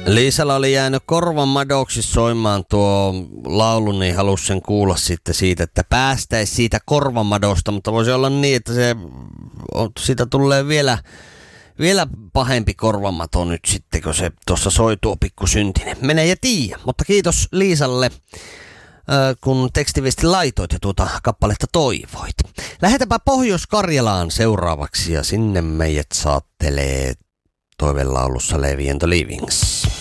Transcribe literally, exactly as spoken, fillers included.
Liisalla oli jäänyt korvan madoksi soimaan tuo laulu, niin halusi sen kuulla sitten siitä, että päästäisi siitä korvan madosta, mutta voisi olla niin, että se, siitä tulee vielä, vielä pahempi korvamato nyt sitten, kun se tuossa soi tuo pikku syntinen. Mene ja tiiä, mutta kiitos Liisalle, kun tekstiviesti laitoit ja tuota kappaletta toivoit. Lähetäpä Pohjois-Karjalaan seuraavaksi ja sinne meidät saattelee toivelaulussa Levi and the Leavings.